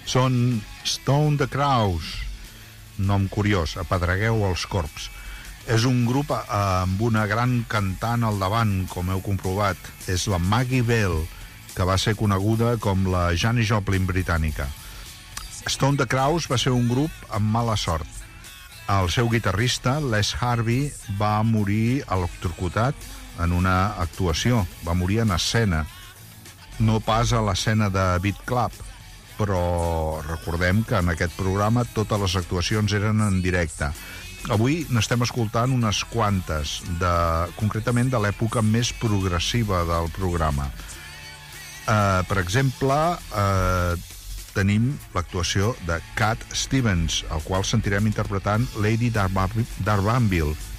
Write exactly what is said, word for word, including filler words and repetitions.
Són Stone the Crows, nom curiós, apedregueu els corps. És un grup eh, amb una gran cantant al davant, com heu comprovat. És la Maggie Bell, que va ser coneguda com la Janis Joplin britànica. Stone the Crows va ser un grup amb mala sort. El seu guitarrista, Les Harvey, va morir electrocutat en una actuació. Va morir en escena. No pas a l'escena de Beat Club, però recordem que en aquest programa totes les actuacions eren en directe. Avui n'estem escoltant unes quantes, de, concretament de l'època més progressiva del programa. Uh, per exemple, uh, tenim l'actuació de Cat Stevens, el qual sentirem interpretant Lady Darbanville,